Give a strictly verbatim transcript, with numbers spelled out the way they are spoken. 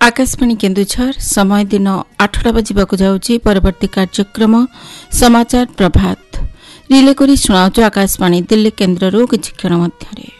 आकाशवाणी केन्दुझर समय दिन आठटा बजिबाकु जाउछि। परवर्ती कार्यक्रम समाचार प्रभात रिले करी सुनाउछु आकाशवाणी दिल्ली केन्द्रରୁ କିଛି କ୍ଷଣ ମଧ୍ୟରେ।